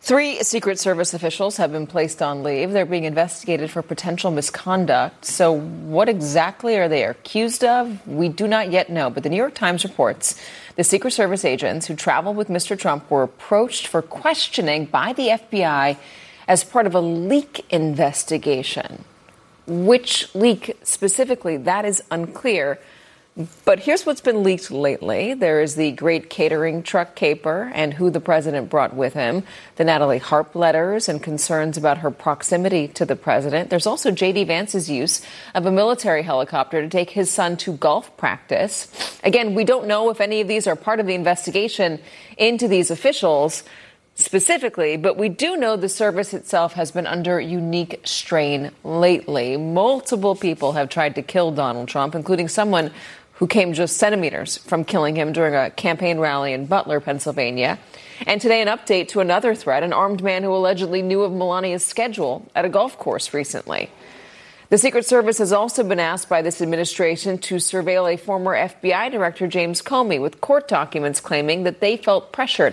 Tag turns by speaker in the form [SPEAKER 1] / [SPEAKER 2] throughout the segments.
[SPEAKER 1] 3 Secret Service officials have been placed on leave. They're being investigated for potential misconduct. So what exactly are they accused of? We do not yet know. But the New York Times reports the Secret Service agents who traveled with Mr. Trump were approached for questioning by the FBI as part of a leak investigation. Which leak specifically, that is unclear. But here's what's been leaked lately. There is the great catering truck caper and who the president brought with him, the Natalie Harp letters and concerns about her proximity to the president. There's also J.D. Vance's use of a military helicopter to take his son to golf practice. Again, we don't know if any of these are part of the investigation into these officials specifically, but we do know the service itself has been under unique strain lately. Multiple people have tried to kill Donald Trump, including someone who came just centimeters from killing him during a campaign rally in Butler, Pennsylvania. And today, an update to another threat, an armed man who allegedly knew of Melania's schedule at a golf course recently. The Secret Service has also been asked by this administration to surveil a former FBI director, James Comey, with court documents claiming that they felt pressured.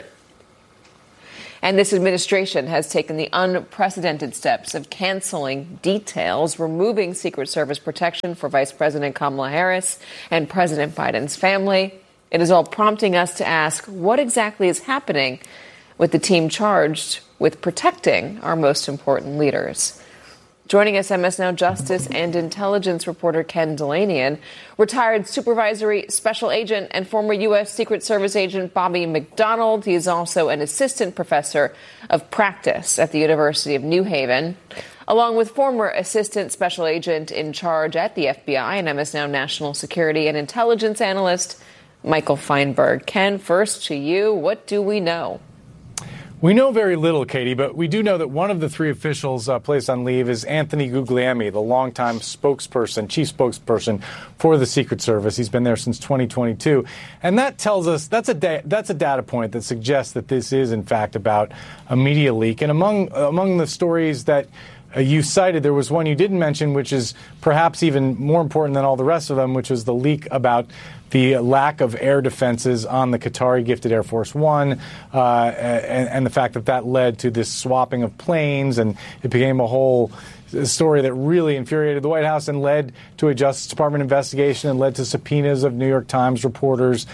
[SPEAKER 1] And this administration has taken the unprecedented steps of canceling details, removing Secret Service protection for Vice President Kamala Harris and President Biden's family. It is all prompting us to ask what exactly is happening with the team charged with protecting our most important leaders. Joining us, MS Now Justice and Intelligence reporter Ken Dilanian, retired supervisory special agent and former U.S. Secret Service agent Bobby McDonald. He is also an assistant professor of practice at the University of New Haven, along with former assistant special agent in charge at the FBI and MS Now national security and intelligence analyst Michael Feinberg. Ken, first to you, what do we know?
[SPEAKER 2] We know very little, Katie, but we do know that one of the 3 officials placed on leave is Anthony Guglielmi, the longtime chief spokesperson for the Secret Service. He's been there since 2022. And that tells us that's a data point that suggests that this is, in fact, about a media leak. And among the stories that you cited, there was one you didn't mention, which is perhaps even more important than all the rest of them, which was the leak about the lack of air defenses on the Qatari-gifted Air Force One, and the fact that that led to this swapping of planes, and it became a whole story that really infuriated the White House and led to a Justice Department investigation and led to subpoenas of New York Times reporters.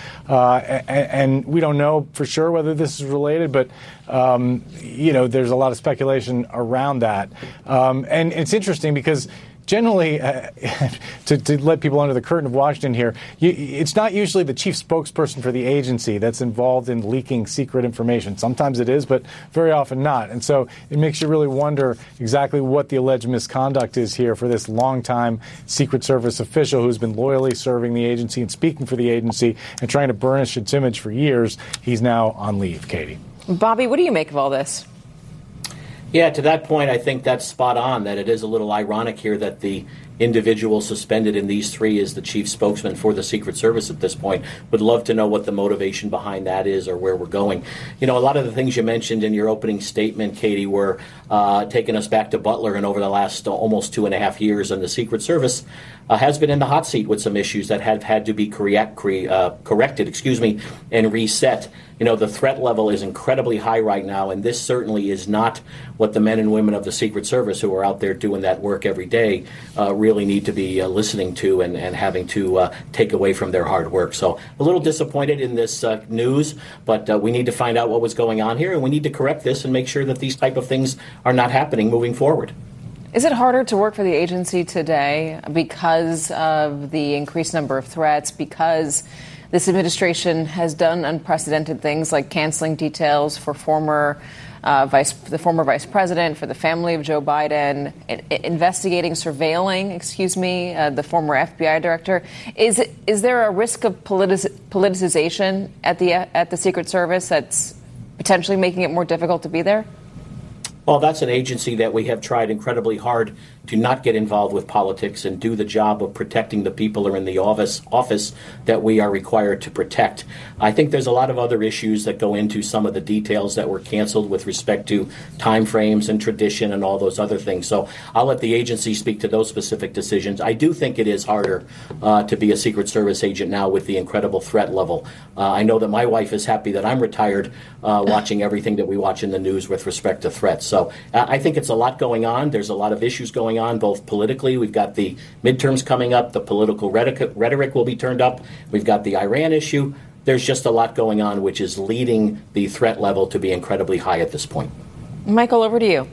[SPEAKER 2] And we don't know for sure whether this is related, but there's a lot of speculation around that. And it's interesting because generally, to let people under the curtain of Washington here, it's not usually the chief spokesperson for the agency that's involved in leaking secret information. Sometimes it is, but very often not. And so it makes you really wonder exactly what the alleged misconduct is here for this longtime Secret Service official who's been loyally serving the agency and speaking for the agency and trying to burnish its image for years. He's now on leave, Katie.
[SPEAKER 1] Bobby, what do you make of all this?
[SPEAKER 3] Yeah, to that point, I think that's spot on, that it is a little ironic here that the individual suspended in these 3 is the chief spokesman for the Secret Service at this point. Would love to know what the motivation behind that is or where we're going. You know, a lot of the things you mentioned in your opening statement, Katie, were taking us back to Butler, and over the last almost 2.5 years, and the Secret Service has been in the hot seat with some issues that have had to be corrected, and reset. You know, the threat level is incredibly high right now, and this certainly is not what the men and women of the Secret Service who are out there doing that work every day really need to be listening to and having to take away from their hard work. So a little disappointed in this news, but we need to find out what was going on here, and we need to correct this and make sure that these type of things are not happening moving forward.
[SPEAKER 1] Is it harder to work for the agency today because of the increased number of threats, because this administration has done unprecedented things like canceling details for the former vice president, for the family of Joe Biden, investigating, surveilling, the former FBI director? Is there a risk of politicization at the Secret Service that's potentially making it more difficult to be there?
[SPEAKER 3] Well, that's an agency that we have tried incredibly hard to not get involved with politics and do the job of protecting the people who are in the office that we are required to protect. I think there's a lot of other issues that go into some of the details that were canceled with respect to timeframes and tradition and all those other things. So I'll let the agency speak to those specific decisions. I do think it is harder to be a Secret Service agent now with the incredible threat level. I know that my wife is happy that I'm retired watching everything that we watch in the news with respect to threats. So I think it's a lot going on. There's a lot of issues going on, both politically. We've got the midterms coming up. The political rhetoric will be turned up. We've got the Iran issue. There's just a lot going on, which is leading the threat level to be incredibly high at this point.
[SPEAKER 1] Michael, over to you.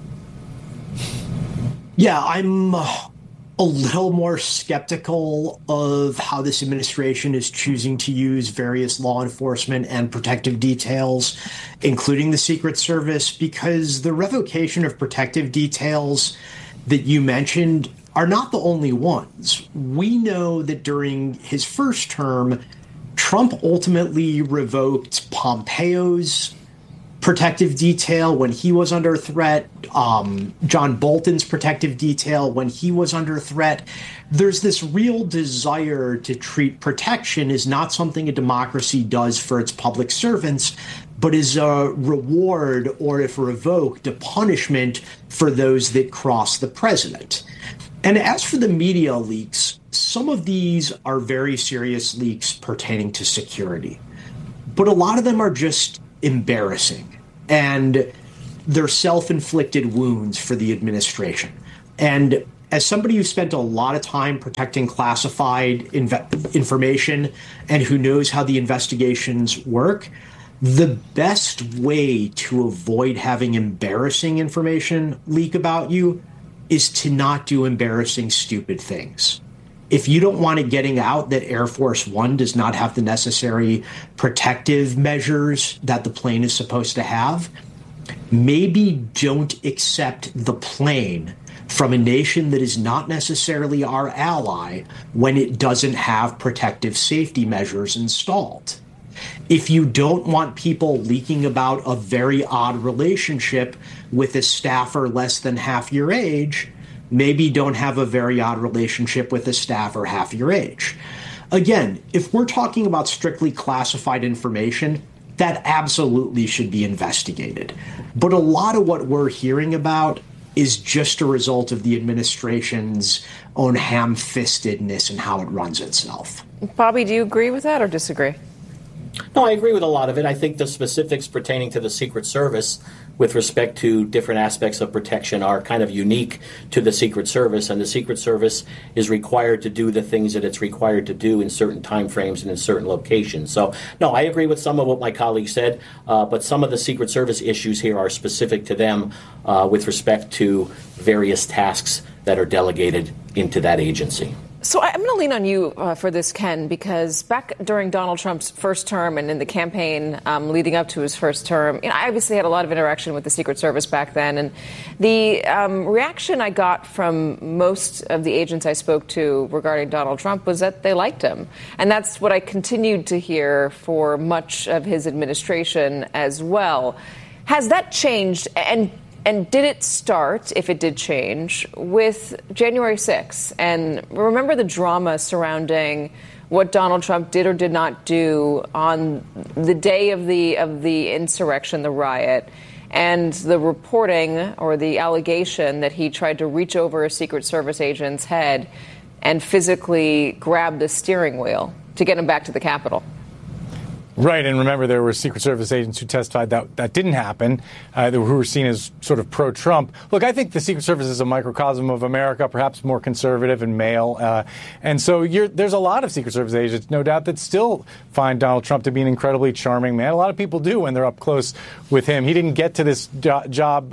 [SPEAKER 4] Yeah, I'm a little more skeptical of how this administration is choosing to use various law enforcement and protective details, including the Secret Service, because the revocation of protective details that you mentioned are not the only ones. We know that during his first term, Trump ultimately revoked Pompeo's protective detail when he was under threat, John Bolton's protective detail when he was under threat. There's this real desire to treat protection as not something a democracy does for its public servants, but as a reward, or if revoked, a punishment for those that cross the president. And as for the media leaks, some of these are very serious leaks pertaining to security, but a lot of them are just embarrassing, and they're self-inflicted wounds for the administration. And as somebody who spent a lot of time protecting classified information and who knows how the investigations work, the best way to avoid having embarrassing information leak about you is to not do embarrassing, stupid things. If you don't want it getting out that Air Force One does not have the necessary protective measures that the plane is supposed to have, maybe don't accept the plane from a nation that is not necessarily our ally when it doesn't have protective safety measures installed. If you don't want people leaking about a very odd relationship with a staffer less than half your age, maybe don't have a very odd relationship with a staffer half your age. Again, if we're talking about strictly classified information, that absolutely should be investigated. But a lot of what we're hearing about is just a result of the administration's own ham-fistedness and how it runs itself.
[SPEAKER 1] Bobby, do you agree with that or disagree?
[SPEAKER 3] No, I agree with a lot of it. I think the specifics pertaining to the Secret Service with respect to different aspects of protection are kind of unique to the Secret Service, and the Secret Service is required to do the things that it's required to do in certain timeframes and in certain locations. So, no, I agree with some of what my colleague said, but some of the Secret Service issues here are specific to them with respect to various tasks that are delegated into that agency.
[SPEAKER 1] So I'm going to lean on you for this, Ken, because back during Donald Trump's first term and in the campaign leading up to his first term, I obviously had a lot of interaction with the Secret Service back then. And the reaction I got from most of the agents I spoke to regarding Donald Trump was that they liked him. And that's what I continued to hear for much of his administration as well. Has that changed? And did it start, if it did change, with January 6th? And remember the drama surrounding what Donald Trump did or did not do on the day of the insurrection, the riot, and the reporting or the allegation that he tried to reach over a Secret Service agent's head and physically grab the steering wheel to get him back to the Capitol.
[SPEAKER 2] Right, and remember there were Secret Service agents who testified that didn't happen, who were seen as sort of pro-Trump. Look, I think the Secret Service is a microcosm of America, perhaps more conservative and male. And so there's a lot of Secret Service agents, no doubt, that still find Donald Trump to be an incredibly charming man. A lot of people do when they're up close with him. He didn't get to this job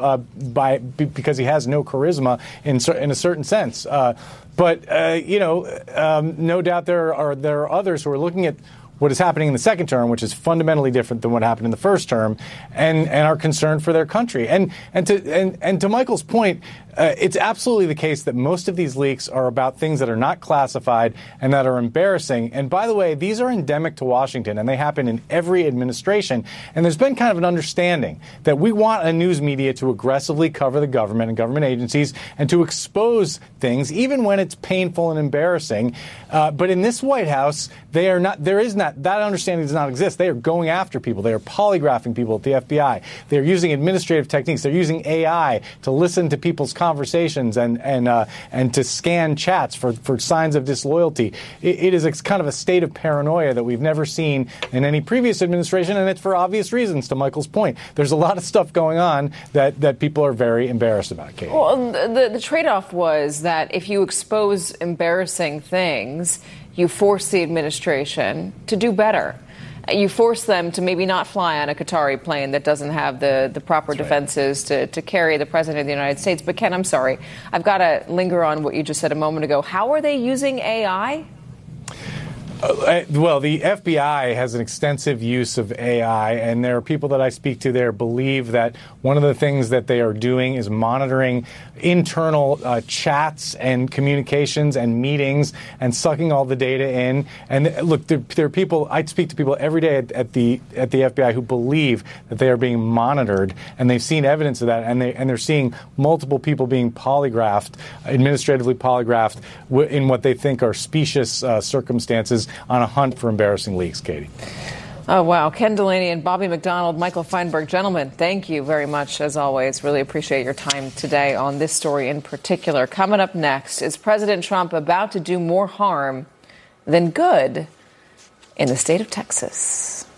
[SPEAKER 2] because he has no charisma in a certain sense. But no doubt there are others who are looking at what is happening in the second term, which is fundamentally different than what happened in the first term, and are concerned for their country. And to Michael's point, it's absolutely the case that most of these leaks are about things that are not classified and that are embarrassing. And by the way, these are endemic to Washington, and they happen in every administration. And there's been kind of an understanding that we want a news media to aggressively cover the government and government agencies and to expose things, even when it's painful and embarrassing. But in this White House, they are not. There is not that understanding does not exist. They are going after people. They are polygraphing people at the FBI. They're using administrative techniques. They're using AI to listen to people's conversations and to scan chats for signs of disloyalty. It is kind of a state of paranoia that we've never seen in any previous administration, and it's for obvious reasons. To Michael's point, there's a lot of stuff going on that people are very embarrassed about. Katie.
[SPEAKER 1] Well, the trade-off was that if you expose embarrassing things, you force the administration to do better. You force them to maybe not fly on a Qatari plane that doesn't have the proper defenses to carry the president of the United States. But Ken, I'm sorry, I've got to linger on what you just said a moment ago. How are they using AI?
[SPEAKER 2] Well, the FBI has an extensive use of AI, and there are people that I speak to there believe that one of the things that they are doing is monitoring internal chats and communications and meetings and sucking all the data in. And look, there are people, I speak to people every day at the FBI who believe that they are being monitored, and they've seen evidence of that, and they're seeing multiple people being polygraphed, administratively polygraphed, in what they think are specious circumstances on a hunt for embarrassing leaks, Katie.
[SPEAKER 1] Oh, wow. Ken Delaney and Bobby McDonald, Michael Feinberg. Gentlemen, thank you very much, as always. Really appreciate your time today on this story in particular. Coming up next, is President Trump about to do more harm than good in the state of Texas?